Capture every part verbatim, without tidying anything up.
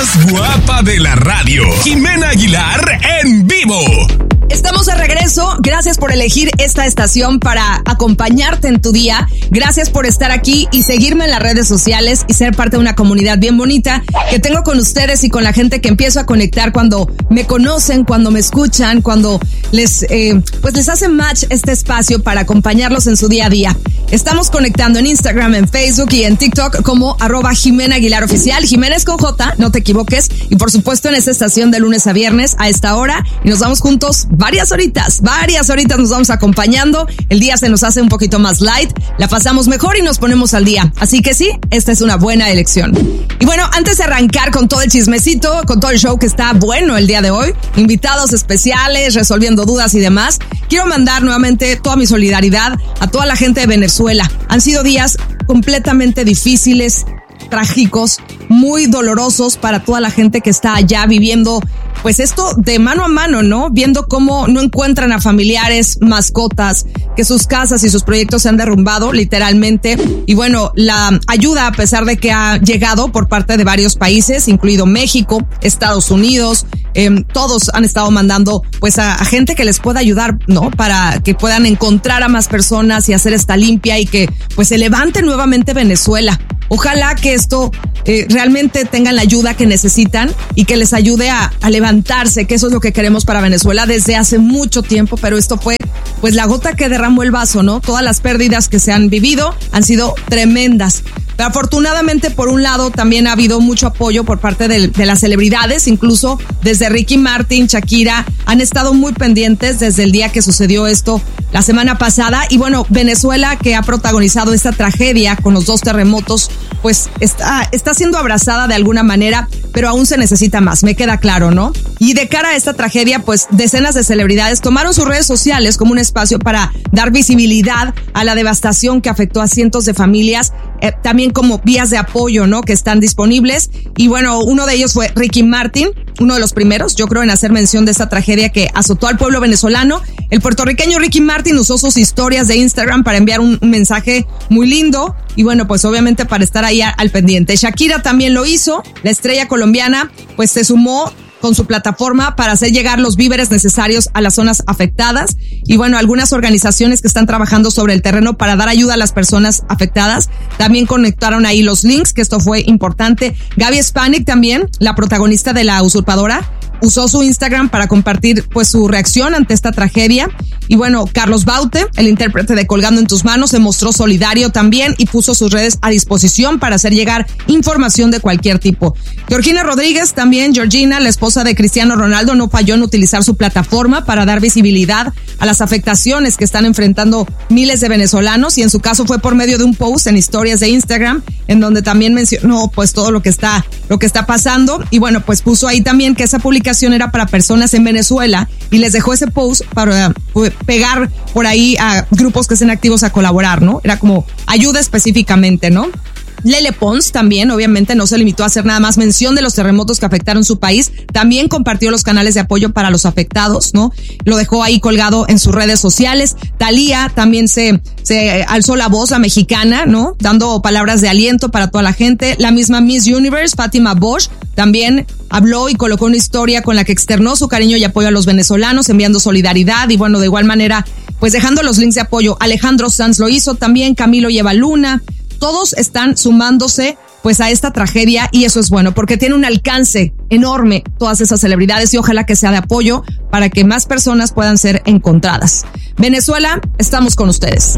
más guapa de la radio, Jimena Aguilar en vivo. Estamos de regreso. Gracias por elegir esta estación para acompañarte en tu día. Gracias por estar aquí y seguirme en las redes sociales y ser parte de una comunidad bien bonita que tengo con ustedes y con la gente que empiezo a conectar cuando me conocen, cuando me escuchan, cuando les, eh, pues les hace match este espacio para acompañarlos en su día a día. Estamos conectando en Instagram, en Facebook y en TikTok como arroba Jimena Aguilar Oficial. Jiménez con J, no te equivoques. Y por supuesto en esta estación de lunes a viernes a esta hora. Y nos vamos juntos varias horitas, varias horitas nos vamos acompañando. El día se nos hace un poquito más light, la pasamos mejor y nos ponemos al día. Así que sí, esta es una buena elección. Y bueno, antes de arrancar con todo el chismecito, con todo el show que está bueno el día de hoy, invitados especiales, resolviendo dudas y demás, quiero mandar nuevamente toda mi solidaridad a toda la gente de Venezuela. Han sido días completamente difíciles, trágicos, muy dolorosos para toda la gente que está allá viviendo pues esto de mano a mano, ¿no? Viendo cómo no encuentran a familiares, mascotas, que sus casas y sus proyectos se han derrumbado literalmente. Y bueno, la ayuda, a pesar de que ha llegado por parte de varios países, incluido México, Estados Unidos, eh, todos han estado mandando pues a, a gente que les pueda ayudar, ¿no? Para que puedan encontrar a más personas y hacer esta limpia y que pues se levante nuevamente Venezuela. Ojalá que esto eh, realmente tengan la ayuda que necesitan y que les ayude a, a levantarse, que eso es lo que queremos para Venezuela desde hace mucho tiempo, pero esto fue pues la gota que derramó el vaso, ¿no? Todas las pérdidas que se han vivido han sido tremendas. Pero afortunadamente, por un lado, también ha habido mucho apoyo por parte de, de las celebridades, incluso desde Ricky Martin, Shakira, han estado muy pendientes desde el día que sucedió esto la semana pasada. Y bueno, Venezuela, que ha protagonizado esta tragedia con los dos terremotos, pues está, está siendo abrazada de alguna manera, pero aún se necesita más, me queda claro, ¿no? Y de cara a esta tragedia, pues decenas de celebridades tomaron sus redes sociales como un espacio para dar visibilidad a la devastación que afectó a cientos de familias, eh, también como vías de apoyo, ¿no? Que están disponibles. Y bueno, uno de ellos fue Ricky Martin, uno de los primeros, yo creo, en hacer mención de esta tragedia que azotó al pueblo venezolano. El puertorriqueño Ricky Martin usó sus historias de Instagram para enviar un, un mensaje muy lindo y bueno, pues obviamente para estar ahí al pendiente. Shakira también lo hizo, la estrella colombiana pues se sumó con su plataforma para hacer llegar los víveres necesarios a las zonas afectadas. Y bueno, algunas organizaciones que están trabajando sobre el terreno para dar ayuda a las personas afectadas también conectaron ahí los links, que esto fue importante. Gaby Spanik también, la protagonista de La Usurpadora, usó su Instagram para compartir pues su reacción ante esta tragedia. Y bueno, Carlos Baute, el intérprete de Colgando en tus manos, se mostró solidario también y puso sus redes a disposición para hacer llegar información de cualquier tipo. Georgina Rodríguez también, Georgina, la esposa de Cristiano Ronaldo, no falló en utilizar su plataforma para dar visibilidad a las afectaciones que están enfrentando miles de venezolanos, y en su caso fue por medio de un post en historias de Instagram en donde también mencionó pues todo lo que está lo que está pasando. Y bueno, pues puso ahí también que esa publicación era para personas en Venezuela y les dejó ese post para pues, pegar por ahí a grupos que estén activos a colaborar, ¿no? Era como ayuda específicamente, ¿no? Lele Pons también, obviamente, no se limitó a hacer nada más mención de los terremotos que afectaron su país. También compartió los canales de apoyo para los afectados, ¿no? Lo dejó ahí colgado en sus redes sociales. Thalía también se, se alzó la voz, la mexicana, ¿no? Dando palabras de aliento para toda la gente. La misma Miss Universe, Fátima Bosch, también habló y colocó una historia con la que externó su cariño y apoyo a los venezolanos, enviando solidaridad y bueno, de igual manera, pues dejando los links de apoyo. Alejandro Sanz lo hizo también, Camilo Llevaluna. Todos están sumándose pues a esta tragedia y eso es bueno porque tiene un alcance enorme todas esas celebridades y ojalá que sea de apoyo para que más personas puedan ser encontradas. Venezuela, estamos con ustedes.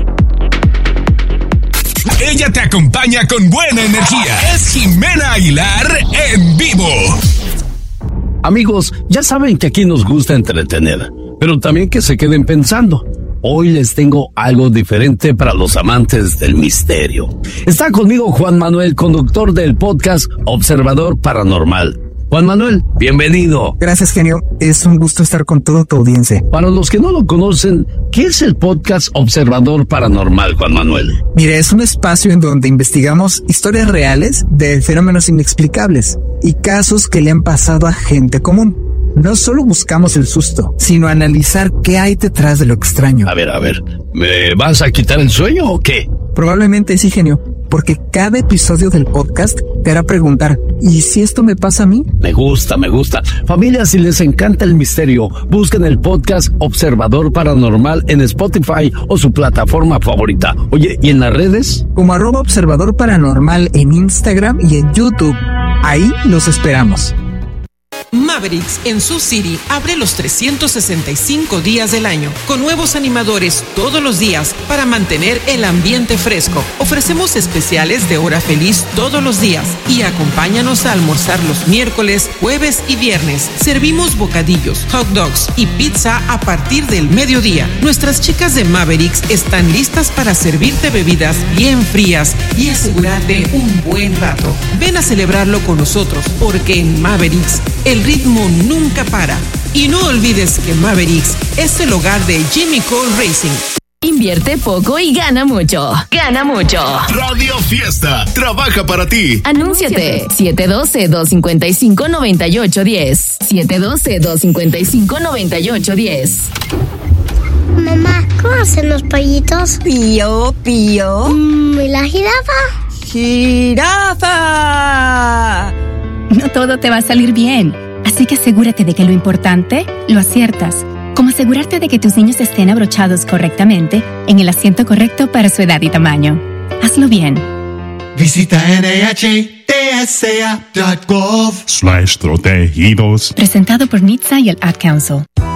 Ella te acompaña con buena energía. Es Jimena Aguilar en vivo. Amigos, ya saben que aquí nos gusta entretener, pero también que se queden pensando. Hoy les tengo algo diferente para los amantes del misterio. Está conmigo Juan Manuel, conductor del podcast Observador Paranormal. Juan Manuel, bienvenido. Gracias, genio. Es un gusto estar con toda tu audiencia. Para los que no lo conocen, ¿qué es el podcast Observador Paranormal, Juan Manuel? Mire, es un espacio en donde investigamos historias reales de fenómenos inexplicables y casos que le han pasado a gente común. No solo buscamos el susto, sino analizar qué hay detrás de lo extraño. A ver, a ver, ¿me vas a quitar el sueño o qué? Probablemente sí, genio, porque cada episodio del podcast te hará preguntar, ¿y si esto me pasa a mí? Me gusta, me gusta. Familia, si les encanta el misterio, busquen el podcast Observador Paranormal en Spotify o su plataforma favorita. Oye, ¿y en las redes? Como arroba Observador Paranormal en Instagram y en YouTube. Ahí los esperamos. Mavericks en Sioux City abre los trescientos sesenta y cinco días del año con nuevos animadores todos los días para mantener el ambiente fresco. Ofrecemos especiales de hora feliz todos los días y acompáñanos a almorzar los miércoles, jueves y viernes. Servimos bocadillos, hot dogs y pizza a partir del mediodía. Nuestras chicas de Mavericks están listas para servirte bebidas bien frías y asegurarte un buen rato. Ven a celebrarlo con nosotros porque en Mavericks el ritmo nunca para. Y no olvides que Mavericks es el hogar de Jimmy Cole Racing. Invierte poco y gana mucho. Gana mucho. Radio Fiesta trabaja para ti. Anúnciate. siete uno dos, dos cinco cinco, nueve ocho uno cero. siete uno dos, dos cinco cinco, nueve ocho uno cero. Mamá, ¿cómo hacen los pollitos? Pío, pío. Mm, ¿Y la jirafa? ¡Jirafa! No todo te va a salir bien, así que asegúrate de que lo importante lo aciertas, como asegurarte de que tus niños estén abrochados correctamente en el asiento correcto para su edad y tamaño. Hazlo bien. Visita N H T S A punto gov slash protegidos. Presentado por N H T S A y el Ad Council.